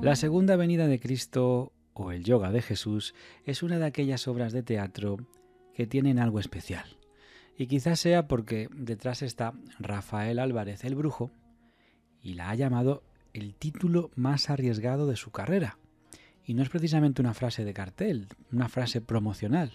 La segunda venida de Cristo o el yoga de Jesús es una de aquellas obras de teatro que tienen algo especial. Y quizás sea porque detrás está Rafael Álvarez el Brujo y la ha llamado el título más arriesgado de su carrera. Y no es precisamente una frase de cartel, una frase promocional.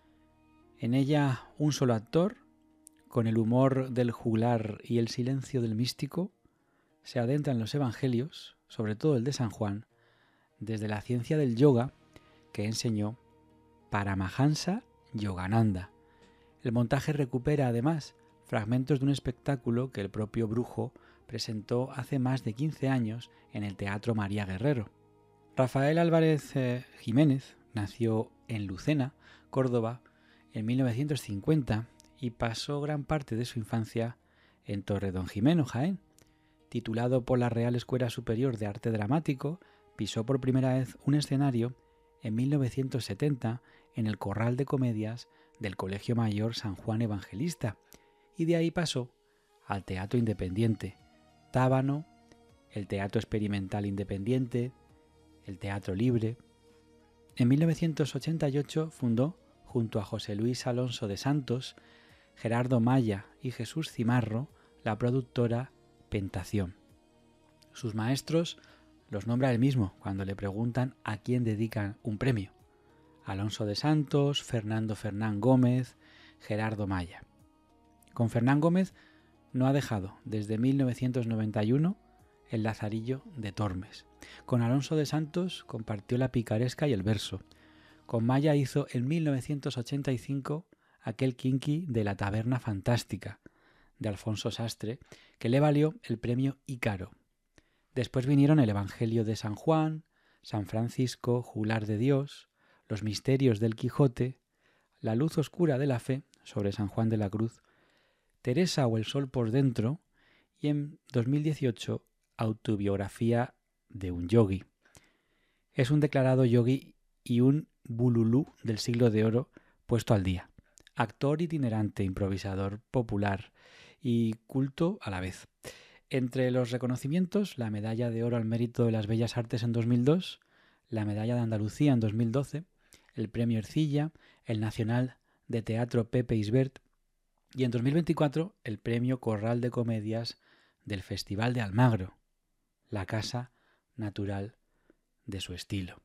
En ella un solo actor, con el humor del juglar y el silencio del místico, se adentra en los evangelios, sobre todo el de San Juan, desde la ciencia del yoga que enseñó Paramahansa Yogananda. El montaje recupera además fragmentos de un espectáculo que el propio Brujo presentó hace más de 15 años en el Teatro María Guerrero. Rafael Álvarez Jiménez nació en Lucena, Córdoba, en 1950 y pasó gran parte de su infancia en Torredonjimeno, Jaén. Titulado por la Real Escuela Superior de Arte Dramático, pisó por primera vez un escenario en 1970 en el Corral de Comedias del Colegio Mayor San Juan Evangelista y de ahí pasó al Teatro Independiente, Tábano, el Teatro Experimental Independiente, el Teatro Libre. En 1988 fundó, junto a José Luis Alonso de Santos, Gerardo Maya y Jesús Cimarro, la productora Pentación. Sus maestros los nombra él mismo cuando le preguntan a quién dedican un premio. Alonso de Santos, Fernando Fernán Gómez, Gerardo Maya. Con Fernán Gómez no ha dejado desde 1991 el Lazarillo de Tormes. Con Alonso de Santos compartió la picaresca y el verso. Con Maya hizo en 1985 aquel Kinky de la Taberna Fantástica de Alfonso Sastre, que le valió el premio Ícaro. Después vinieron el Evangelio de San Juan, San Francisco, Juglar de Dios, los misterios del Quijote, la luz oscura de la fe sobre San Juan de la Cruz, Teresa o el sol por dentro y en 2018 autobiografía de un yogi. Es un declarado yogi y un bululú del siglo de oro puesto al día. Actor itinerante, improvisador, popular y culto a la vez. Entre los reconocimientos, la Medalla de Oro al Mérito de las Bellas Artes en 2002, la Medalla de Andalucía en 2012, el Premio Ercilla, el Nacional de Teatro Pepe Isbert y en 2024 el Premio Corral de Comedias del Festival de Almagro, la casa natural de su estilo.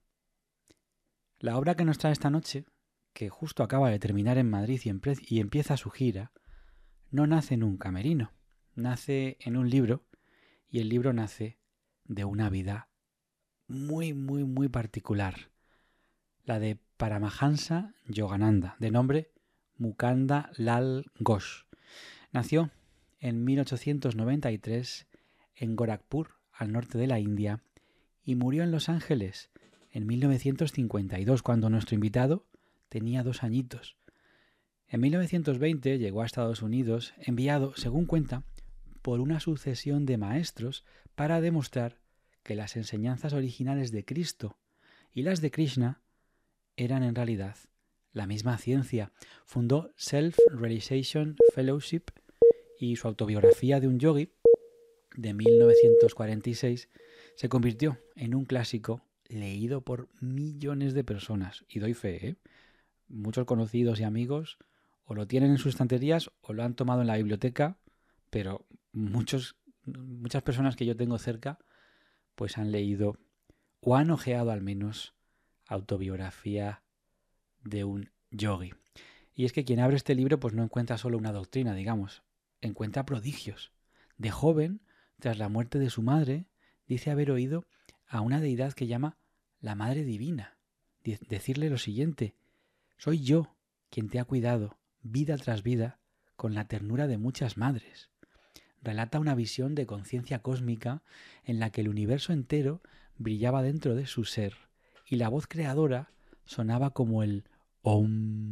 La obra que nos trae esta noche, que justo acaba de terminar en Madrid y empieza su gira, no nace en un camerino, nace en un libro y el libro nace de una vida muy, muy, muy particular, la de Paramahansa Yogananda, de nombre Mukunda Lal Ghosh. Nació en 1893 en Gorakhpur, al norte de la India, y murió en Los Ángeles en 1952, cuando nuestro invitado tenía 2 añitos. En 1920 llegó a Estados Unidos, enviado, según cuenta, por una sucesión de maestros para demostrar que las enseñanzas originales de Cristo y las de Krishna eran en realidad la misma ciencia. Fundó Self-Realization Fellowship y su autobiografía de un yogi de 1946 se convirtió en un clásico leído por millones de personas. Y doy fe, ¿eh? Muchos conocidos y amigos o lo tienen en sus estanterías o lo han tomado en la biblioteca, pero muchas personas que yo tengo cerca pues han leído o han hojeado al menos autobiografía de un yogi. Y es que quien abre este libro pues no encuentra solo una doctrina, digamos, encuentra prodigios. De joven, tras la muerte de su madre, dice haber oído a una deidad que llama la Madre Divina decirle lo siguiente: soy yo quien te ha cuidado vida tras vida con la ternura de muchas madres. Relata una visión de conciencia cósmica en la que el universo entero brillaba dentro de su ser y la voz creadora sonaba como el Om